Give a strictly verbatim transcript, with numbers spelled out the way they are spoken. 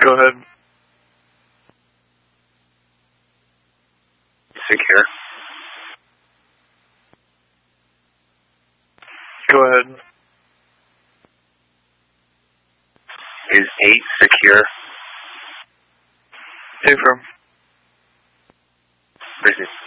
Go ahead. Secure. Go ahead. Is eight secure? Affirm. Business.